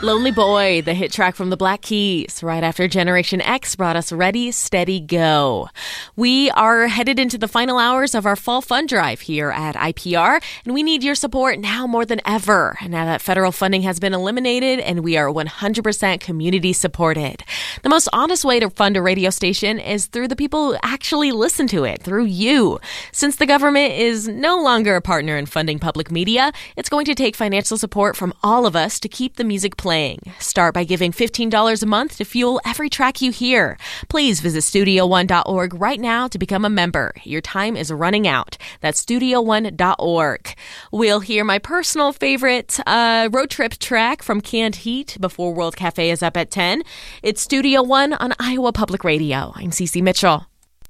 Lonely Boy, the hit track from the Black Keys, right after Generation X brought us Ready, Steady, Go. We are headed into the final hours of our fall fund drive here at IPR, and we need your support now more than ever. Now that federal funding has been eliminated and we are 100% community supported. The most honest way to fund a radio station is through the people who actually listen to it, through you. Since the government is no longer a partner in funding public media, it's going to take financial support from all of us to keep the music playing. Start by giving $15 a month to fuel every track you hear. Please visit studio1.org right now to become a member. Your time is running out. That's studio1.org. We'll hear my personal favorite road trip track from Canned Heat before World Cafe is up at 10. It's Studio One on Iowa Public Radio. I'm Cece Mitchell.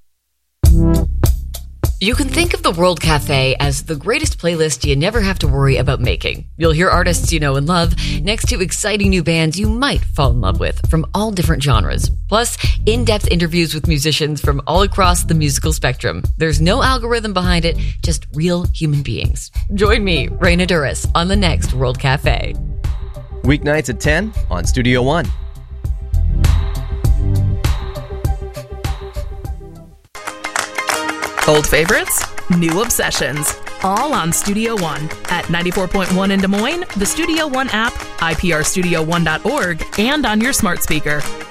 You can think of the World Cafe as the greatest playlist you never have to worry about making. You'll hear artists you know and love next to exciting new bands you might fall in love with from all different genres. Plus, in-depth interviews with musicians from all across the musical spectrum. There's no algorithm behind it, just real human beings. Join me, Raina Duras, on the next World Cafe. Weeknights at 10 on Studio One. Old favorites, new obsessions, all on Studio One at 94.1 in Des Moines, the Studio One app, iprstudio1.org, and on your smart speaker.